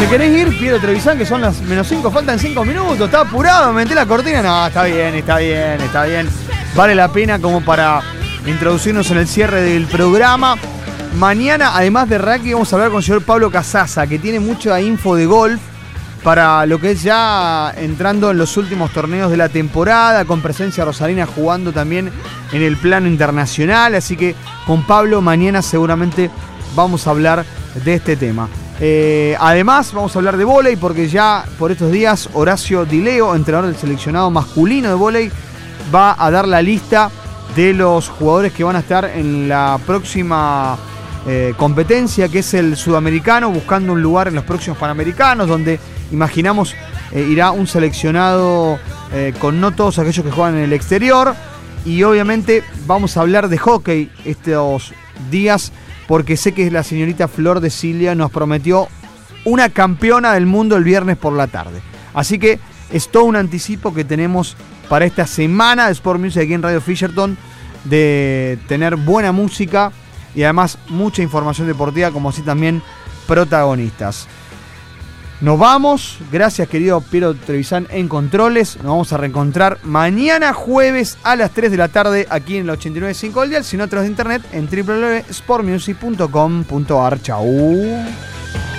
querés ir, Piero Trevisan, que son las -5, faltan 5 minutos, está apurado, me metí la cortina. No, está bien. Vale la pena como para introducirnos en el cierre del programa. Mañana, además de rugby, vamos a hablar con el señor Pablo Casasa, que tiene mucha info de golf para lo que es ya entrando en los últimos torneos de la temporada, con presencia rosarina jugando también en el plano internacional. Así que con Pablo mañana seguramente vamos a hablar de este tema. Además vamos a hablar de vóley, porque ya por estos días Horacio Di Leo, entrenador del seleccionado masculino de vóley, va a dar la lista de los jugadores que van a estar en la próxima competencia, que es el sudamericano, buscando un lugar en los próximos panamericanos, donde imaginamos irá un seleccionado con no todos aquellos que juegan en el exterior. Y obviamente vamos a hablar de hockey estos días, porque sé que la señorita Flor de Cilia nos prometió una campeona del mundo el viernes por la tarde. Así que es todo un anticipo que tenemos para esta semana de Sport Music aquí en Radio Fisherton, de tener buena música y además mucha información deportiva, como así también protagonistas. Nos vamos, gracias querido Piero Trevisan en controles. Nos vamos a reencontrar mañana jueves a las 3 de la tarde aquí en el 89.5 del dial, sino a través de internet en www.sportmusic.com.ar. Chau.